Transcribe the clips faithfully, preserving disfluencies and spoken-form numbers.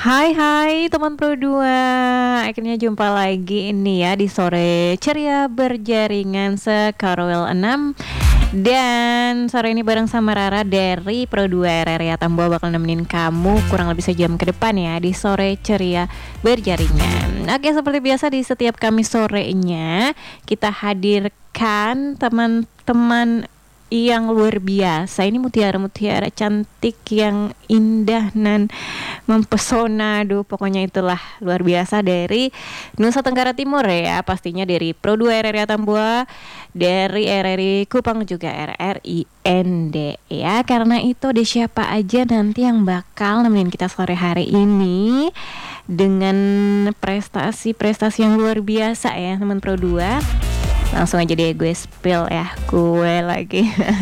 Hai hai teman Pro dua. Akhirnya jumpa lagi ini ya di sore ceria berjaringan Sekarwell enam. Dan sore ini bareng sama Rara dari Pro dua R R I Atambua bakal nemenin kamu kurang lebih sejam ke depan ya di sore ceria berjaringan. Oke, seperti biasa di setiap Kamis sorenya kita hadirkan teman-teman yang luar biasa. Ini mutiara-mutiara cantik yang indah dan mempesona. Aduh, pokoknya itulah luar biasa dari Nusa Tenggara Timur ya. Pastinya dari Pro dua R R I Atambua, dari R R I Kupang juga R R I N D ya. Karena itu ada siapa aja nanti yang bakal nemenin kita sore hari ini dengan prestasi-prestasi yang luar biasa ya teman Pro dua. Langsung aja deh gue spill ya, gue lagi.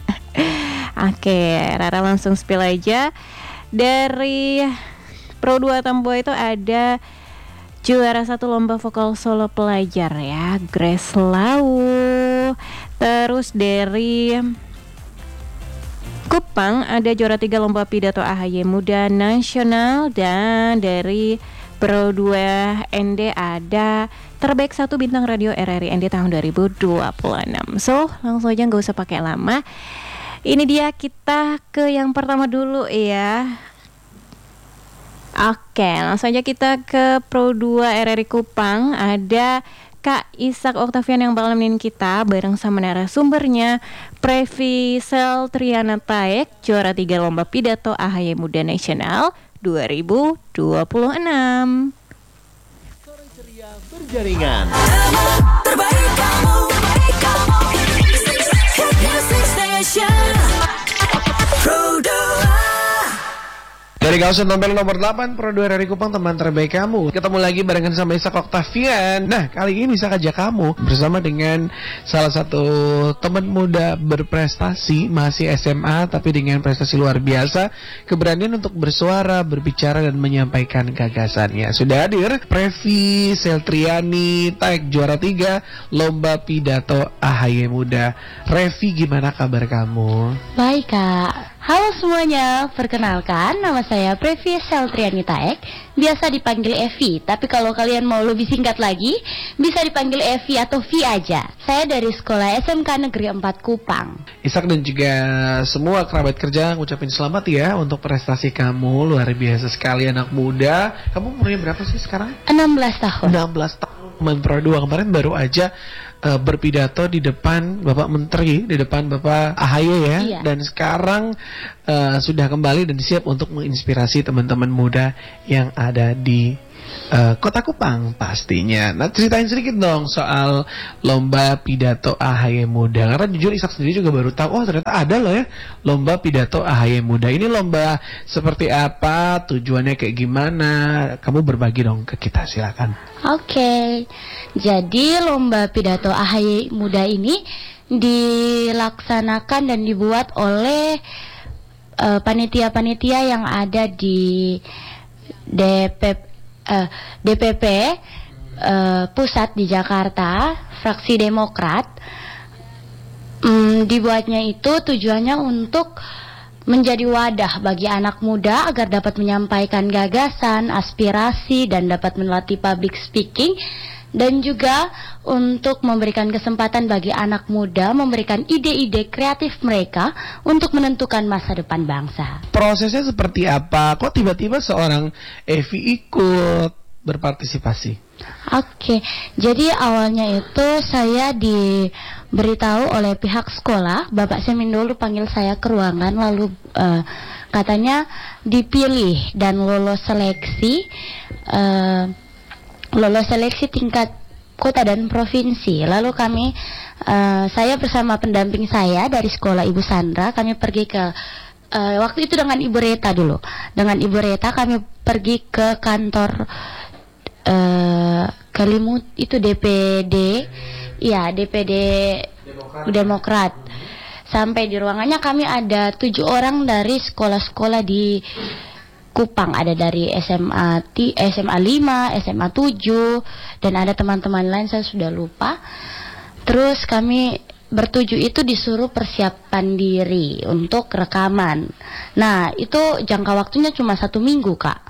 Oke, Rara langsung spill aja. Dari Pro dua Atambua itu ada juara satu lomba vokal solo pelajar ya, Grace Lau. Terus dari Kupang ada juara tiga lomba pidato A H Y Muda Nasional. Dan dari Pro dua N D ada terbaik satu bintang radio R R I N D tahun dua ribu dua puluh enam. So langsung aja gak usah pakai lama. Ini dia, kita ke yang pertama dulu ya. Oke, langsung aja kita ke Pro dua R R I Kupang. Ada Kak Ishak Octavian yang bakal nemenin kita bareng sama narasumbernya Previ Seltriana Taek, juara tiga lomba pidato A H Y Muda Nasional dua ribu dua puluh enam. Sore ceria berjaringan. Terbaik kamu, terbaik kamu. Hit Music Station. Pro dua. Dari kawasan tampil nomor delapan, Pro dua R R I Kupang, teman terbaik kamu. Ketemu lagi barengan sama Ishak Octavian. Nah, kali ini bisa ajak kamu bersama dengan salah satu teman muda berprestasi, masih S M A tapi dengan prestasi luar biasa, keberanian untuk bersuara, berbicara dan menyampaikan gagasannya. Sudah hadir Previ Seltriani Taek, juara tiga lomba pidato A H Y Muda. Revi, gimana kabar kamu? Baik Kak, halo semuanya, perkenalkan nama saya Previ Seltriani Taek, biasa dipanggil Evi, tapi kalau kalian mau lebih singkat lagi, bisa dipanggil Evi atau Vi aja. Saya dari sekolah S M K Negeri empat Kupang. Ishak dan juga semua kerabat kerja ngucapin selamat ya untuk prestasi kamu, luar biasa sekali anak muda. Kamu umurnya berapa sih sekarang? enam belas tahun. enam belas tahun, teman Pro dua. Kemarin baru aja Uh, berpidato di depan Bapak Menteri, di depan Bapak A H Y ya. Iya. Dan sekarang uh, sudah kembali dan siap untuk menginspirasi teman-teman muda yang ada di uh, Kota Kupang pastinya. Nah, ceritain sedikit dong soal lomba pidato A H Y Muda. Karena jujur Ishak sendiri juga baru tahu, oh ternyata ada loh ya lomba pidato A H Y Muda. Ini lomba seperti apa? Tujuannya kayak gimana? Kamu berbagi dong ke kita, silakan. Oke, jadi lomba pidato A H Y Muda ini dilaksanakan dan dibuat oleh uh, panitia-panitia yang ada di D P, uh, D P P uh, pusat di Jakarta, fraksi Demokrat. Um, dibuatnya itu tujuannya untuk menjadi wadah bagi anak muda agar dapat menyampaikan gagasan, aspirasi, dan dapat melatih public speaking, dan juga untuk memberikan kesempatan bagi anak muda memberikan ide-ide kreatif mereka untuk menentukan masa depan bangsa. Prosesnya seperti apa? Kok tiba-tiba seorang Evi ikut berpartisipasi? Oke, jadi awalnya itu saya diberitahu oleh pihak sekolah, Bapak Semindolo panggil saya ke ruangan, lalu uh, katanya dipilih dan lolos seleksi, uh, lolos seleksi tingkat kota dan provinsi. Lalu kami, uh, saya bersama pendamping saya dari sekolah Ibu Sandra, kami pergi ke uh, waktu itu dengan Ibu Reta dulu, dengan Ibu Reta kami pergi ke kantor Uh, Kelimut itu D P D, ya D P D Demokrat. Demokrat. Sampai di ruangannya kami ada tujuh orang dari sekolah-sekolah di Kupang, ada dari S M A T, S M A lima, S M A tujuh, dan ada teman-teman lain saya sudah lupa. Terus kami bertujuh itu disuruh persiapan diri untuk rekaman. Nah itu jangka waktunya cuma satu minggu Kak.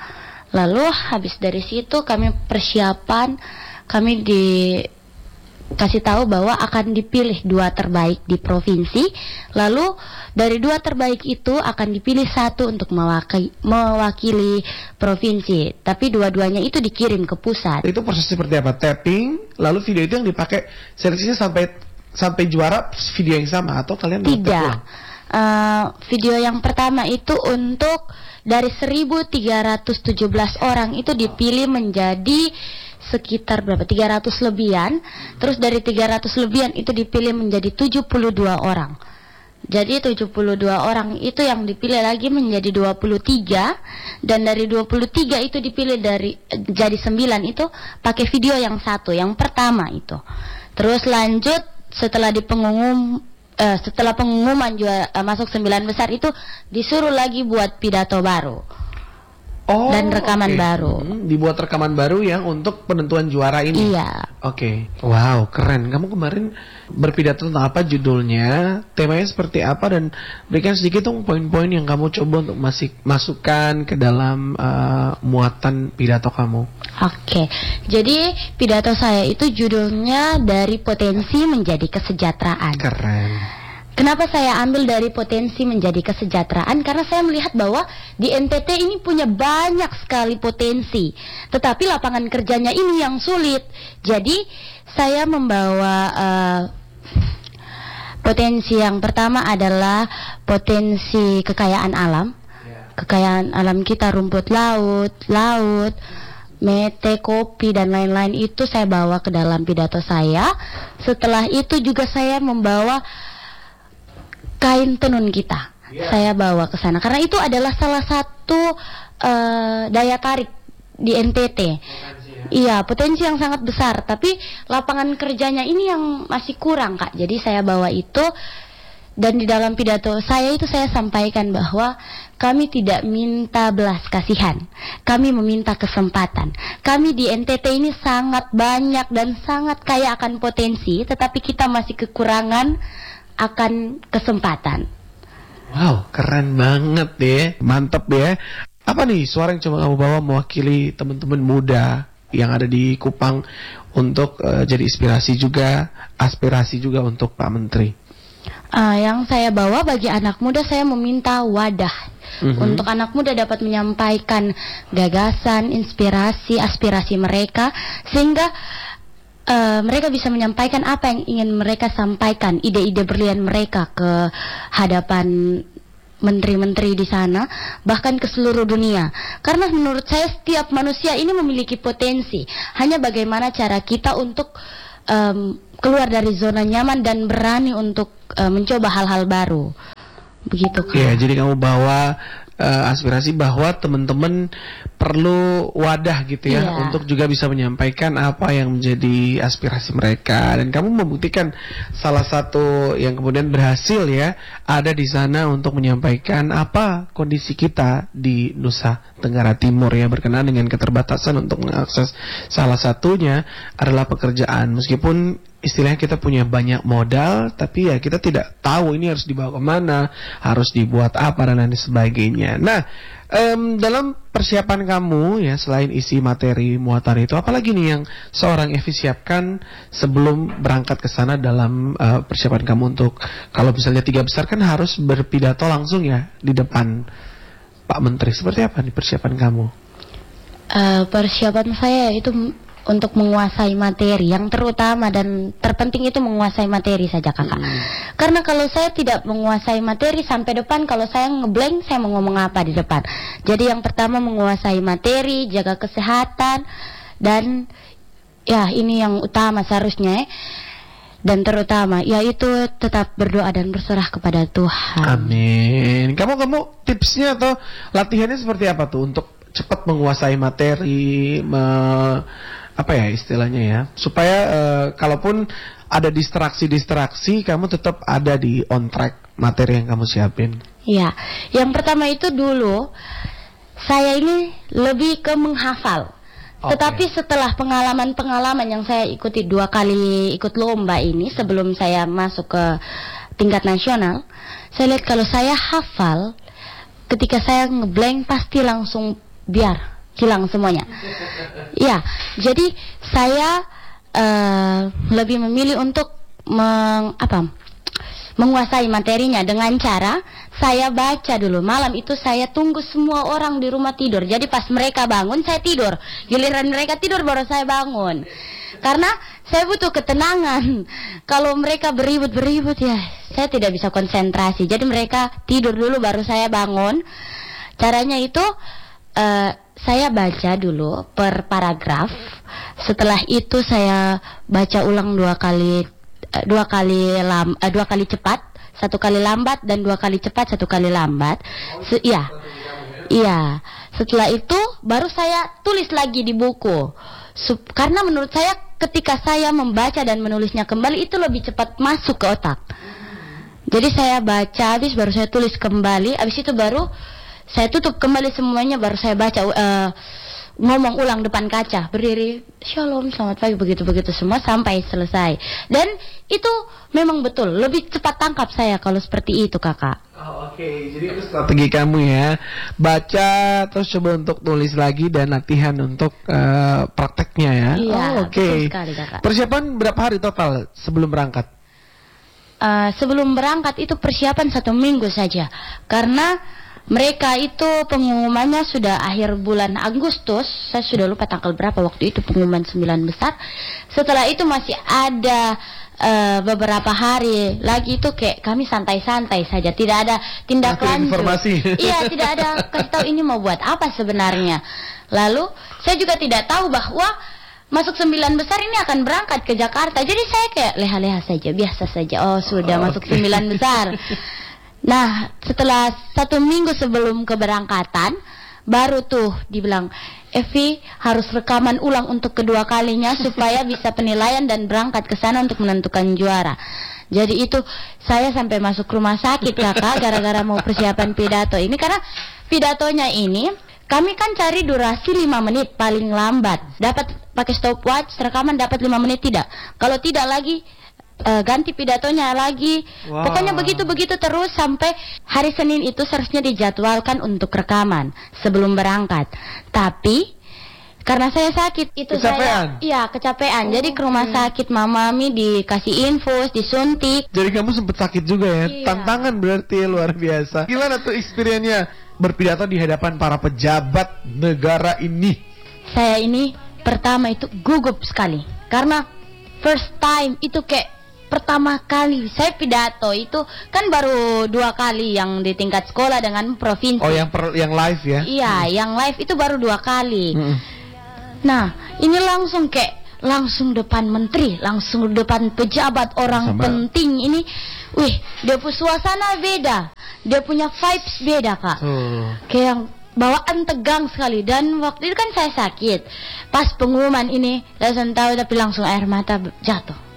Lalu habis dari situ kami persiapan, kami dikasih tahu bahwa akan dipilih dua terbaik di provinsi. Lalu dari dua terbaik itu akan dipilih satu untuk mewakili, mewakili provinsi. Tapi dua-duanya itu dikirim ke pusat. Itu prosesnya seperti apa? Tapping, lalu video itu yang dipakai seleksinya sampai sampai juara video yang sama atau kalian mau tap Tidak. ulang? Uh, video yang pertama itu untuk dari seribu tiga ratus tujuh belas orang itu dipilih menjadi sekitar berapa? tiga ratus lebihan. Terus dari tiga ratus lebihan itu dipilih menjadi tujuh puluh dua orang. Jadi tujuh puluh dua orang itu yang dipilih lagi menjadi dua puluh tiga, dan dari dua puluh tiga itu dipilih dari eh, jadi sembilan itu pakai video yang satu, yang pertama itu. Terus lanjut setelah di pengumum Uh, setelah pengumuman juara uh, masuk sembilan besar itu disuruh lagi buat pidato baru Oh, dan rekaman oke. baru. Hmm, dibuat rekaman baru yang untuk penentuan juara ini. Iya. Oke. Wow, keren. Kamu kemarin berpidato tentang apa, judulnya, temanya seperti apa, dan berikan sedikit dong poin-poin yang kamu coba untuk masih masukkan ke dalam uh, muatan pidato kamu. Oke. Jadi pidato saya itu judulnya dari potensi menjadi kesejahteraan. Keren. Kenapa saya ambil dari potensi menjadi kesejahteraan? Karena saya melihat bahwa di N T T ini punya banyak sekali potensi, tetapi lapangan kerjanya ini yang sulit. Jadi saya membawa uh, potensi yang pertama adalah potensi kekayaan alam. Kekayaan alam kita, rumput laut, laut, mete, kopi, dan lain-lain itu saya bawa ke dalam pidato saya. Setelah itu juga saya membawa kain tenun kita, yeah. Saya bawa ke sana karena itu adalah salah satu uh, daya tarik di N T T. Potensi, ya? Iya, potensi yang sangat besar, tapi lapangan kerjanya ini yang masih kurang, Kak. Jadi saya bawa itu, dan di dalam pidato saya itu saya sampaikan bahwa kami tidak minta belas kasihan, kami meminta kesempatan. Kami di N T T ini sangat banyak dan sangat kaya akan potensi, tetapi kita masih kekurangan akan kesempatan. Wow, keren banget deh. Mantap ya. Apa nih suara yang coba kamu bawa mewakili teman-teman muda yang ada di Kupang untuk uh, jadi inspirasi juga, aspirasi juga untuk Pak Menteri? Uh, yang saya bawa bagi anak muda, saya meminta wadah mm-hmm. untuk anak muda dapat menyampaikan gagasan, inspirasi, aspirasi mereka, sehingga Uh, mereka bisa menyampaikan apa yang ingin mereka sampaikan, ide-ide brilian mereka ke hadapan menteri-menteri di sana, bahkan ke seluruh dunia. Karena menurut saya setiap manusia ini memiliki potensi, hanya bagaimana cara kita untuk um, keluar dari zona nyaman dan berani untuk uh, mencoba hal-hal baru. Begitu kan? Iya, jadi kamu bawa uh, aspirasi bahwa teman-teman perlu wadah gitu ya, iya. untuk juga bisa menyampaikan apa yang menjadi aspirasi mereka, dan kamu membuktikan salah satu yang kemudian berhasil ya, ada di sana untuk menyampaikan apa kondisi kita di Nusa Tenggara Timur ya, berkenaan dengan keterbatasan untuk mengakses. Salah satunya adalah pekerjaan. Meskipun istilahnya kita punya banyak modal, tapi ya kita tidak tahu ini harus dibawa kemana, harus dibuat apa, dan lain sebagainya. Nah, um, dalam persiapan kamu ya, selain isi materi muatan itu, apalagi nih yang seorang Evi siapkan sebelum berangkat ke sana dalam uh, persiapan kamu untuk, kalau misalnya tiga besar kan harus berpidato langsung ya di depan Pak Menteri. Seperti apa nih persiapan kamu? Uh, persiapan saya itu untuk menguasai materi, yang terutama dan terpenting itu menguasai materi saja, Kakak. Hmm. Karena kalau saya tidak menguasai materi sampai depan, kalau saya ngeblank, saya mau ngomong apa di depan. Jadi yang pertama menguasai materi, jaga kesehatan, dan ya ini yang utama seharusnya, dan terutama yaitu tetap berdoa dan berserah kepada Tuhan. Amin. Kamu kamu tipsnya atau latihannya seperti apa tuh untuk cepat menguasai materi, me apa ya istilahnya ya, supaya uh, kalaupun ada distraksi-distraksi, kamu tetap ada di on track materi yang kamu siapin? Ya, yang pertama itu dulu saya ini lebih ke menghafal. Okay. Tetapi setelah pengalaman-pengalaman yang saya ikuti dua kali ikut lomba ini sebelum saya masuk ke tingkat nasional, saya lihat kalau saya hafal, ketika saya ngeblank pasti langsung biar hilang semuanya. Ya, jadi saya uh, lebih memilih untuk meng, apa, menguasai materinya dengan cara saya baca dulu. Malam itu saya tunggu semua orang di rumah tidur. Jadi pas mereka bangun saya tidur. Giliran mereka tidur baru saya bangun. Karena saya butuh ketenangan. Kalau mereka beribut-beribut ya saya tidak bisa konsentrasi. Jadi mereka tidur dulu baru saya bangun. Caranya itu uh, saya baca dulu per paragraf. Setelah itu saya baca ulang dua kali, uh, dua kali lam, uh, dua kali cepat, satu kali lambat dan dua kali cepat, satu kali lambat. Se- iya, iya. Setelah itu baru saya tulis lagi di buku. Sup- karena menurut saya ketika saya membaca dan menulisnya kembali itu lebih cepat masuk ke otak. Jadi saya baca habis baru saya tulis kembali, habis itu baru saya tutup kembali semuanya, baru saya baca uh, ngomong ulang depan kaca, berdiri, shalom, selamat pagi, begitu-begitu semua sampai selesai. Dan itu memang betul, lebih cepat tangkap saya kalau seperti itu, kakak. Oh, oke, okay. Jadi itu strategi kamu ya, baca terus coba untuk tulis lagi dan latihan untuk uh, prakteknya ya. Iya, oh, oke. Okay. Betul sekali, kakak. Persiapan berapa hari total sebelum berangkat? Uh, sebelum berangkat itu persiapan satu minggu saja, karena mereka itu pengumumannya sudah akhir bulan Agustus. Saya sudah lupa tanggal berapa waktu itu pengumuman sembilan besar. Setelah itu masih ada uh, beberapa hari lagi itu kayak kami santai-santai saja, tidak ada tindak lanjut. Informasi. Iya, tidak ada kasih tahu ini mau buat apa sebenarnya. Lalu saya juga tidak tahu bahwa masuk sembilan besar ini akan berangkat ke Jakarta. Jadi saya kayak leha-leha saja, biasa saja. Oh sudah oh, masuk okay. sembilan besar. Nah, setelah satu minggu sebelum keberangkatan, baru tuh dibilang, Evi harus rekaman ulang untuk kedua kalinya supaya bisa penilaian dan berangkat ke sana untuk menentukan juara. Jadi itu saya sampai masuk rumah sakit, kakak, gara-gara mau persiapan pidato ini. Karena pidatonya ini, kami kan cari durasi lima menit paling lambat. Dapat pakai stopwatch, rekaman dapat lima menit tidak. Kalau tidak lagi, Uh, ganti pidatonya lagi. Wow. Pokoknya begitu-begitu terus sampai hari Senin itu seharusnya dijadwalkan untuk rekaman sebelum berangkat. Tapi karena saya sakit itu kecapean. saya iya kecapean. Oh, jadi ke rumah sakit mamami dikasih infus, disuntik. Jadi kamu sempat sakit juga ya? Iya. Tantangan berarti luar biasa. Gimana tuh experience-nya berpidato di hadapan para pejabat negara ini? Saya ini pertama itu gugup sekali karena first time itu kayak pertama kali saya pidato itu kan baru dua kali yang di tingkat sekolah dengan provinsi. Oh yang per, yang live ya? Iya, hmm. yang live itu baru dua kali. Hmm. Nah, ini langsung kayak langsung depan menteri, langsung depan pejabat orang Sama. penting ini. Wih, dia punya suasana beda, dia punya vibes beda, kak. Oh. Kayak yang bawaan tegang sekali. Dan waktu itu kan saya sakit. Pas pengumuman ini, saya tahu tapi langsung air mata jatuh.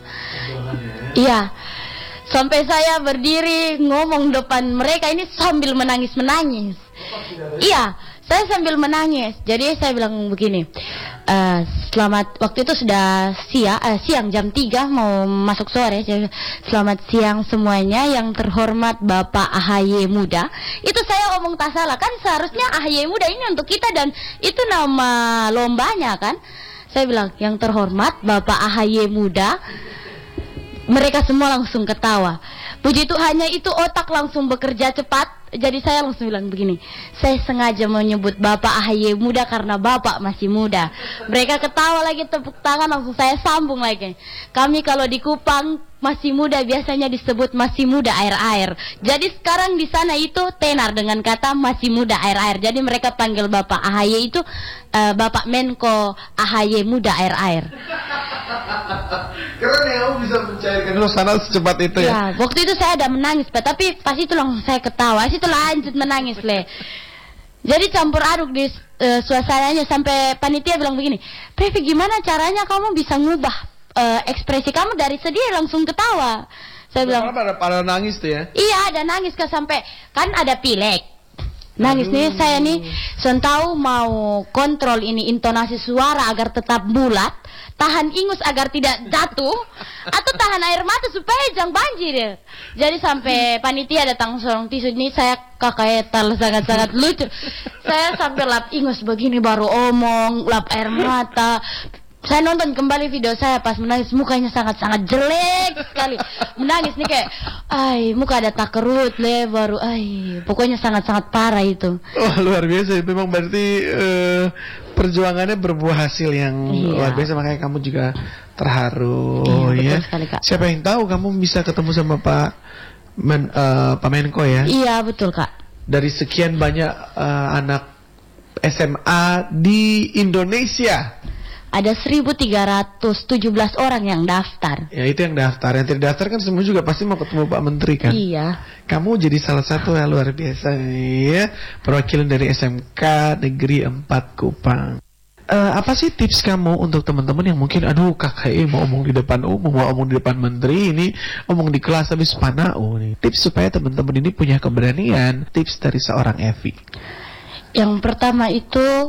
Iya, sampai saya berdiri ngomong depan mereka ini sambil menangis-menangis. Iya, saya sambil menangis. Jadi saya bilang begini, uh, selamat, waktu itu sudah siang, uh, siang jam tiga mau masuk sore. Jadi, selamat siang semuanya, yang terhormat Bapak A H Y Muda. Itu saya ngomong tak salah, kan seharusnya A H Y Muda ini untuk kita dan itu nama lombanya kan. Saya bilang, yang terhormat Bapak A H Y Muda. Mereka semua langsung ketawa. Puji Tuhannya itu otak langsung bekerja cepat. Jadi saya langsung bilang begini, saya sengaja menyebut Bapak A H Y Muda karena Bapak masih muda. Mereka ketawa lagi, tepuk tangan, langsung saya sambung lagi. Kami kalau di Kupang masih muda biasanya disebut masih muda air-air. Jadi sekarang di sana itu tenar dengan kata masih muda air-air. Jadi mereka panggil Bapak A H Y itu uh, Bapak Menko A H Y Muda air-air. Keren ya, kamu bisa mencairkan suasana secepat itu ya. Ya, waktu itu saya ada menangis, Pak, tapi pas itu langsung saya ketawa, situ lanjut menangis le. Jadi campur aduk di uh, suasananya sampai panitia bilang begini, Previ gimana caranya kamu bisa ngubah uh, ekspresi kamu dari sedih langsung ketawa? Saya bilang, pada pada nangis tuh ya? Iya, ada nangis kan sampai kan ada pilek. Nangis nih saya nih, sen tahu mau kontrol ini intonasi suara agar tetap bulat, tahan ingus agar tidak jatuh, atau tahan air mata supaya jangan banjir ya. Jadi sampai panitia datang sorong tisu ini saya kakak etal sangat-sangat lucu. Saya sampai lap ingus begini baru omong, lap air mata. Saya nonton kembali video saya pas menangis, mukanya sangat-sangat jelek sekali. Menangis nih kayak, ay muka ada takerut le baru, ay pokoknya sangat-sangat parah itu. Oh luar biasa, memang berarti uh, perjuangannya berbuah hasil yang Iya. luar biasa, makanya kamu juga terharu. Iya, betul Ya. sekali, Kak. Siapa yang tahu kamu bisa ketemu sama Pak Men, uh, Pak Menko ya? Iya betul Kak. Dari sekian banyak uh, anak S M A di Indonesia. Ada seribu tiga ratus tujuh belas orang yang daftar. Ya itu yang daftar, yang tidak daftar kan semua juga pasti mau ketemu Pak Menteri kan. Iya. Kamu jadi salah satu yang luar biasa ya, perwakilan dari S M K Negeri empat Kupang. Eh, apa sih tips kamu untuk teman-teman yang mungkin aduh kakak eh, mau omong di depan umum, mau omong di depan menteri, ini omong di kelas habis panau nih. Tips supaya teman-teman ini punya keberanian, tips dari seorang Evi. Yang pertama itu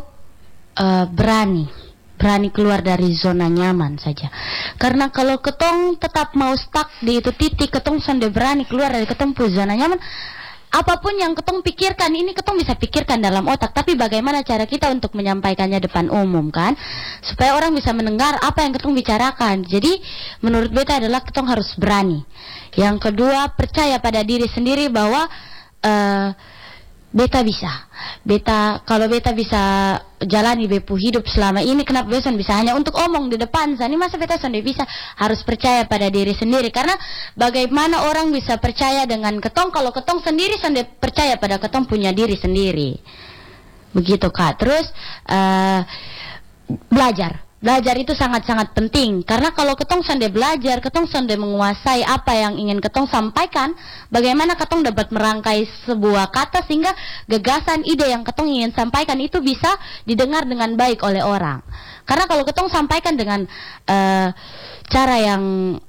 eh, berani. Berani keluar dari zona nyaman saja. Karena kalau ketong tetap mau stuck di itu titik, ketong sudah berani keluar dari ketong pu zona nyaman, apapun yang ketong pikirkan, ini ketong bisa pikirkan dalam otak, tapi bagaimana cara kita untuk menyampaikannya depan umum kan, supaya orang bisa mendengar apa yang ketong bicarakan. Jadi menurut beta adalah ketong harus berani. Yang kedua, percaya pada diri sendiri bahwa uh, beta bisa. Beta kalau beta bisa jalani bepu hidup selama ini, kenapa beta bisa hanya untuk omong di depan sana? Ini masa beta sudah bisa? Harus percaya pada diri sendiri. Karena bagaimana orang bisa percaya dengan ketong kalau ketong sendiri sudah percaya pada ketong punya diri sendiri. Begitu Kak. Terus uh, belajar. Belajar itu sangat-sangat penting. Karena kalau ketong sudah belajar, ketong sudah menguasai apa yang ingin ketong sampaikan, bagaimana ketong dapat merangkai sebuah kata sehingga gagasan, ide yang ketong ingin sampaikan itu bisa didengar dengan baik oleh orang. Karena kalau ketong sampaikan dengan uh, cara yang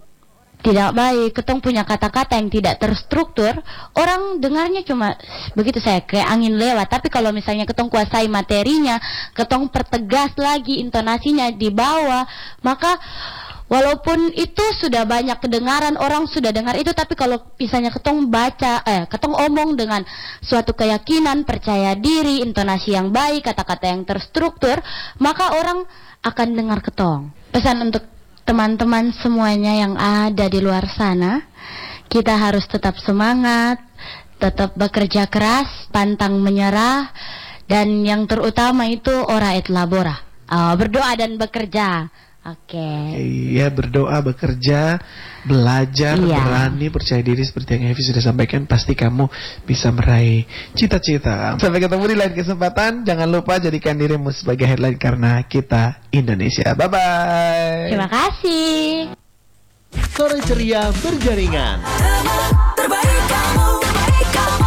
tidak baik, ketong punya kata-kata yang tidak terstruktur, orang dengarnya cuma begitu saya kayak angin lewat. Tapi kalau misalnya ketong kuasai materinya, ketong pertegas lagi intonasinya di bawah, maka walaupun itu sudah banyak kedengaran, orang sudah dengar itu, tapi kalau misalnya ketong baca, eh ketong omong dengan suatu keyakinan, percaya diri, intonasi yang baik, kata-kata yang terstruktur, maka orang akan dengar ketong. Pesan untuk teman-teman semuanya yang ada di luar sana, kita harus tetap semangat, tetap bekerja keras, pantang menyerah, dan yang terutama itu ora et labora, oh, berdoa dan bekerja. Oke. Okay. Iya, berdoa, bekerja, belajar, Iya. berani, percaya diri seperti yang Evi sudah sampaikan, pasti kamu bisa meraih cita-cita. Sampai ketemu di lain kesempatan. Jangan lupa jadikan dirimu sebagai headline karena kita Indonesia. Bye-bye. Terima kasih. Sore ceria berjaringan. Terbaik kamu, terbaik kamu.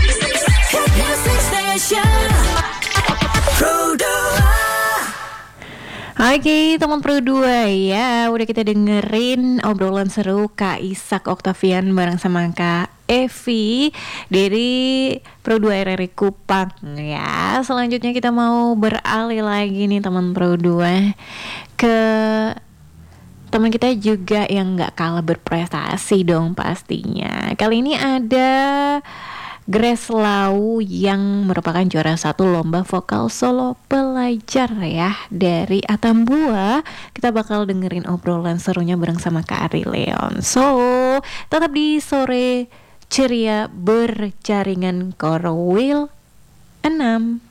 Hit Music Station. Pro dua. Oke teman Pro dua ya, udah kita dengerin obrolan seru Kak Ishak Octavian bareng sama Kak Evi dari Pro dua R R I Kupang ya. Selanjutnya kita mau beralih lagi nih teman Pro dua ke teman kita juga yang gak kalah berprestasi dong pastinya. Kali ini ada Grace Lau yang merupakan juara satu lomba vokal solo pelajar ya dari Atambua. Kita bakal dengerin obrolan serunya bareng sama Kak Ari Leon. So, tetap di Sore Ceria Berjaringan Korwil enam.